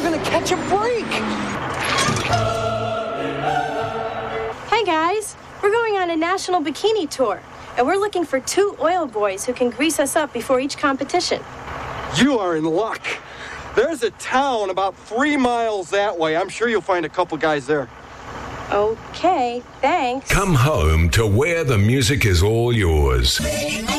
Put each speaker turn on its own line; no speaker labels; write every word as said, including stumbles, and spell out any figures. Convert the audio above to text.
gonna catch a break.
Hey guys, we're going on a national bikini tour, and we're looking for two oil boys who can grease us up before each competition.
You are in luck. There's a town about three miles that way. I'm sure you'll find a couple guys there.
Okay, thanks.
Come home to where the music is all yours.